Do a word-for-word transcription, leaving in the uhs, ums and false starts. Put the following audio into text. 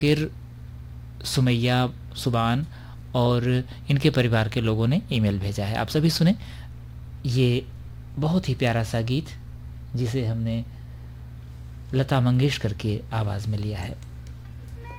फिर सुमैया, सुबान और इनके परिवार के लोगों ने ईमेल भेजा है। आप सभी सुने ये बहुत ही प्यारा सा गीत जिसे हमने लता मंगेशकर की आवाज़ में लिया है।